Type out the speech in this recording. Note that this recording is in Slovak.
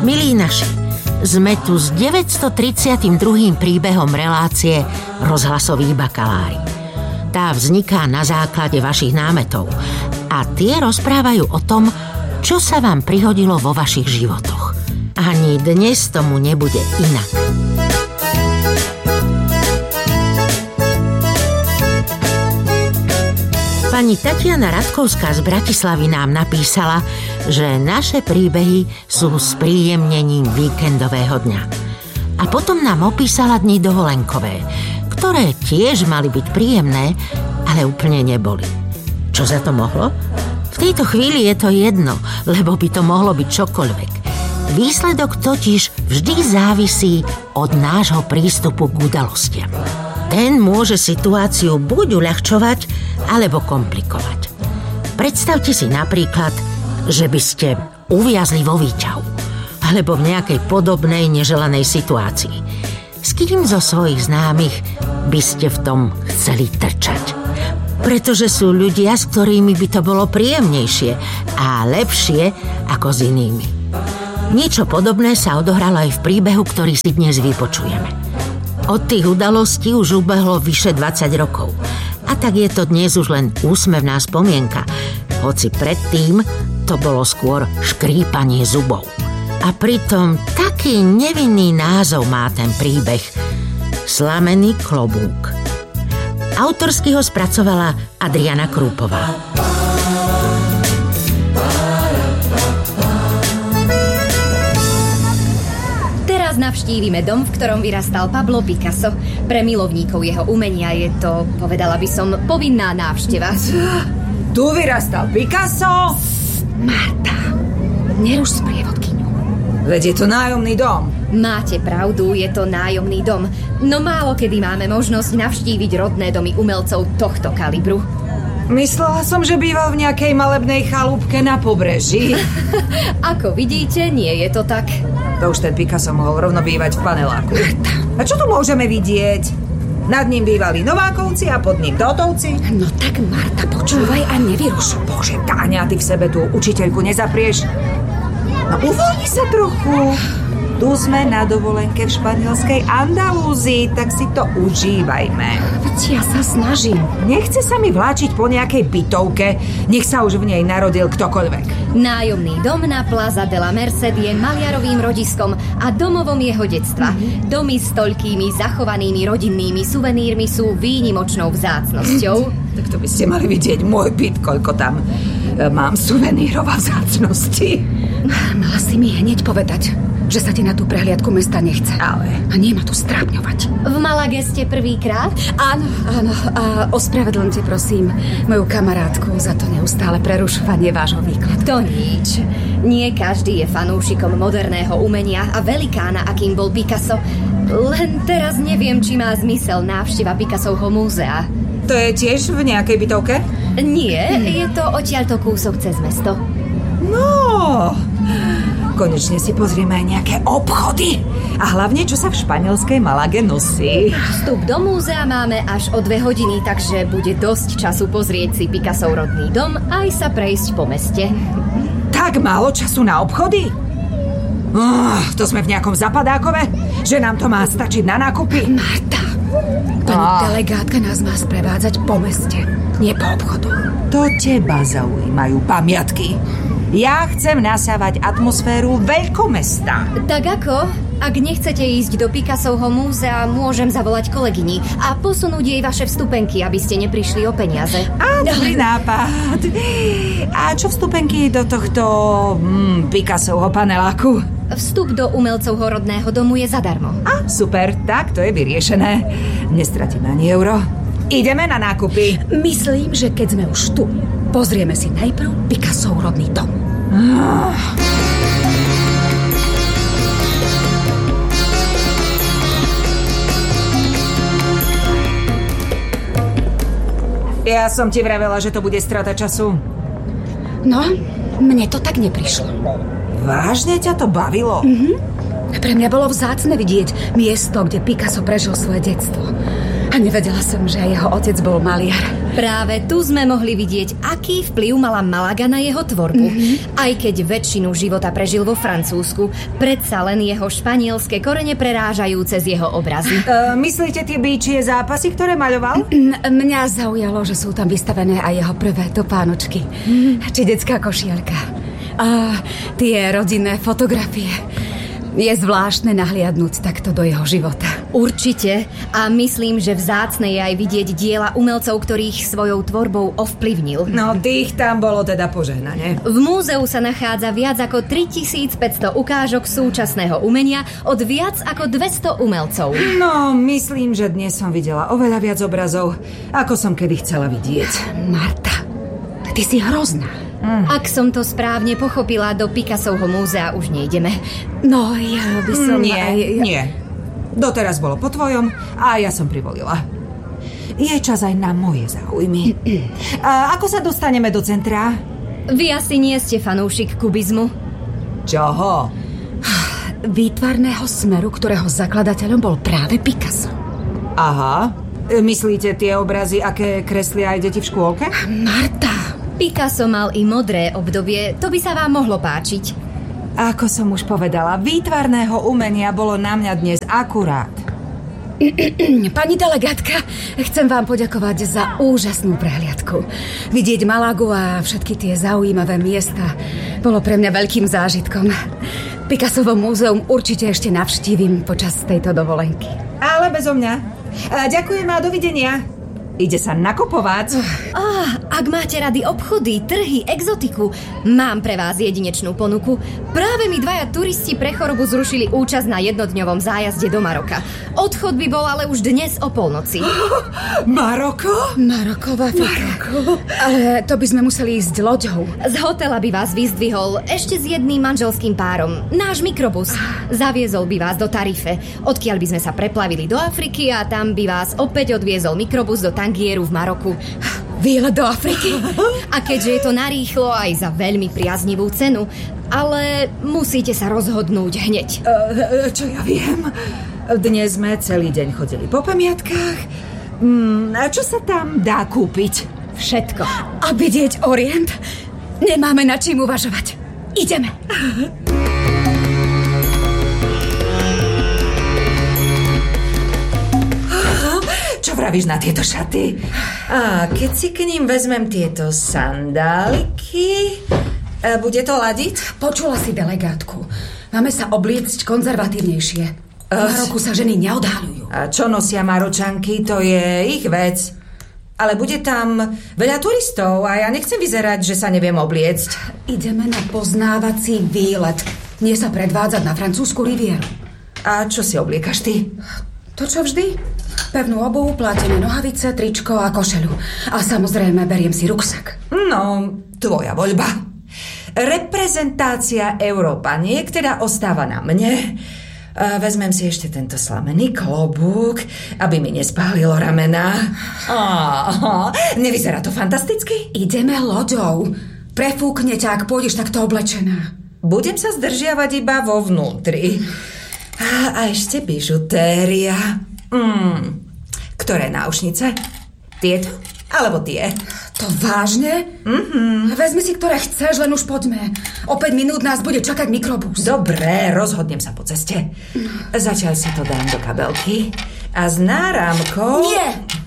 Milí naši, sme tu s 932. príbehom relácie Rozhlasoví bakalári. Tá vzniká na základe vašich námetov a tie rozprávajú o tom, čo sa vám prihodilo vo vašich životoch. Ani dnes tomu nebude inak. Pani Tatiana Radkovská z Bratislavy nám napísala, že naše príbehy sú spríjemnením víkendového dňa. A potom nám opísala dni dovolenkové, ktoré tiež mali byť príjemné, ale úplne neboli. Čo za to mohlo? V tejto chvíli je to jedno, lebo by to mohlo byť čokoľvek. Výsledok totiž vždy závisí od nášho prístupu k udalostiam. Ten môže situáciu buď uľahčovať, alebo komplikovať. Predstavte si napríklad, že by ste uviazli vo výťahu, alebo v nejakej podobnej neželanej situácii. S kým zo svojich známych by ste v tom chceli trčať? Pretože sú ľudia, s ktorými by to bolo príjemnejšie a lepšie ako s inými. Niečo podobné sa odohralo aj v príbehu, ktorý si dnes vypočujeme. Od tých udalostí už ubehlo vyše 20 rokov. A tak je to dnes už len úsmevná spomienka, hoci predtým to bolo skôr škrípanie zubov. A pritom taký nevinný názov má ten príbeh Slamený klobúk. Autorsky ho spracovala Adriana Krúpová. Teraz navštívime dom, v ktorom vyrastal Pablo Picasso. Pre milovníkov jeho umenia je to, povedala by som, povinná návšteva. Tu vyrastal Picasso? Marta, neruš sprievodkyňu. Veď je to nájomný dom. Máte pravdu, je to nájomný dom. No málo kedy máme možnosť navštíviť rodné domy umelcov tohto kalibru. Myslela som, že býval v nejakej malebnej chalúbke na pobreží. Ako vidíte, nie je to tak. To už ten Picasso mohol rovno bývať v paneláku. A čo tu môžeme vidieť? Nad ním bývali Novákovci a pod ním Totovci. No tak, Marta, počúvaj a nevyruš. Bože, Táňa, ty v sebe tú učiteľku nezaprieš. No uvoľni sa trochu. Tu sme na dovolenke v španielskej Andalúzii, tak si to užívajme. Veď ja sa snažím. Nechce sa mi vláčiť po nejakej bytovke, nech sa už v nej narodil ktokoľvek. Nájomný dom na Plaza de la Merced je maliarovým rodiskom a domovom jeho detstva. Domy s toľkými zachovanými rodinnými suvenírmi sú výnimočnou vzácnosťou. Tak to by ste mali vidieť môj byt, koľko tam mám suvenírov a vzácnosti. Mala si mi hneď povedať, že sa ti na tú prehliadku mesta nechce. Ale... A nie ma tu strápňovať. V Malage ste prvýkrát? Áno. A ospravedlňte, prosím, moju kamarátku za to neustále prerušovanie vášho výkladu. To nič. Nie každý je fanúšikom moderného umenia a velikána, akým bol Picasso. Len teraz neviem, či má zmysel návšteva Picassovho múzea. To je tiež v nejakej bytovke? Nie, je to odtiaľto kúsok cez mesto. No... Konečne si pozrieme aj nejaké obchody. A hlavne, čo sa v španielskej Malage nosí. Vstup do múzea máme až o 2 hodiny, takže bude dosť času pozrieť si Picassov rodný dom aj sa prejsť po meste. Tak málo času na obchody? To sme v nejakom zapadákove? Že nám to má stačiť na nákupy? Marta, pani delegátka nás má sprevádzať po meste, nie po obchodu. To teba zaujímajú pamiatky. Ja chcem nasávať atmosféru veľkomesta. Tak ako? Ak nechcete ísť do Picassovho múzea, môžem zavolať kolegyni a posunúť jej vaše vstupenky, aby ste neprišli o peniaze. Dobrý nápad. A čo vstupenky do tohto Picassovho paneláku? Vstup do umelcovho rodného domu je zadarmo. Super, tak to je vyriešené. Nestratíme ani euro. Ideme na nákupy. Myslím, že keď sme už tu, pozrieme si najprv Picassov rodný dom. Ja som ti vravela, že to bude strata času. No, mne to tak neprišlo. Vážne ťa to bavilo? Pre mňa bolo vzácne vidieť miesto, kde Picasso prežil svoje detstvo. A nevedela som, že jeho otec bol maliar. Práve tu sme mohli vidieť, aký vplyv mala Malaga na jeho tvorbu. Aj keď väčšinu života prežil vo Francúzsku, predsa len jeho španielské korene prerážajú cez jeho obrazy. Myslíte tie býčie zápasy, ktoré maľoval? Mňa zaujalo, že sú tam vystavené aj jeho prvé topánočky. Či detská košielka. A tie rodinné fotografie. Je zvláštne nahliadnúť takto do jeho života. Určite. A myslím, že vzácne je aj vidieť diela umelcov, ktorých svojou tvorbou ovplyvnil. No, tých tam bolo teda požehnanie. V múzeu sa nachádza viac ako 3500 ukážok súčasného umenia od viac ako 200 umelcov. No, myslím, že dnes som videla oveľa viac obrazov, ako som kedy chcela vidieť. Marta, ty si hrozná. Ak som to správne pochopila, do Picassovho múzea už nejdeme. No, ja by som... Nie. Doteraz bolo po tvojom a ja som privolila. Je čas aj na moje záujmy. A ako sa dostaneme do centra? Vy asi nie ste fanúšik kubizmu. Čoho? Výtvarného smeru, ktorého zakladateľom bol práve Picasso. Aha. Myslíte tie obrazy, aké kreslia aj deti v škôlke? Marta! Picasso mal i modré obdobie, to by sa vám mohlo páčiť. Ako som už povedala, výtvarného umenia bolo na mňa dnes akurát. Pani delegátka, chcem vám poďakovať za úžasnú prehliadku. Vidieť Malagu a všetky tie zaujímavé miesta bolo pre mňa veľkým zážitkom. Picassovo múzeum určite ešte navštívim počas tejto dovolenky. Ale bezo mňa. Ďakujem a dovidenia. Ide sa nakupovať. Ak máte rady obchody, trhy, exotiku, mám pre vás jedinečnú ponuku. Práve mi 2 turisti pre chorobu zrušili účasť na jednodňovom zájazde do Maroka. Odchod by bol ale už dnes o polnoci. Maroko? Maroko. Ale to by sme museli ísť loďou. Z hotela by vás vyzdvihol ešte s jedným manželským párom. Náš mikrobus. Zaviezol by vás do Tarife, odkiaľ by sme sa preplavili do Afriky a tam by vás opäť odviezol mikrobus do Tangieru v Maroku. Výlet do Afriky? A keďže je to narýchlo aj za veľmi priaznivú cenu, ale musíte sa rozhodnúť hneď. Čo ja viem? Dnes sme celý deň chodili po pamiatkách. A čo sa tam dá kúpiť? Všetko. A vidieť Orient? Nemáme nad čím uvažovať. Ideme. Čo vravíš na tieto šaty? A keď si k ním vezmem tieto sandáliky, bude to ladiť? Počula si delegátku. Máme sa obliecť konzervatívnejšie. V Maroku sa ženy neodhaľujú. A čo nosia Maročanky, to je ich vec. Ale bude tam veľa turistov a ja nechcem vyzerať, že sa neviem obliecť. Ideme na poznávací výlet. Nie sa predvádzať na francúzsku rivieru. A čo si obliekaš ty? To čo vždy? Pevnú obuv, plátené nohavice, tričko a košeľu. A samozrejme beriem si ruksak. No, tvoja voľba. Reprezentácia Európaniek teda ostáva na mne. Vezmem si ešte tento slamený klobúk, aby mi nespálilo ramena. Nevyzerá to fantasticky? Ideme loďou. Prefúkne ťa, ak pôjdeš takto oblečená. Budem sa zdržiavať iba vo vnútri. A ešte bižutéria. Ktoré náušnice? Tieto? Alebo tie? To vážne? Vezmi si, ktoré chceš, len už poďme. O 5 minút nás bude čakať mikrobus. Dobre, rozhodnem sa po ceste. Zatiaľ si to dám do kabelky. A s náramkou... Nie!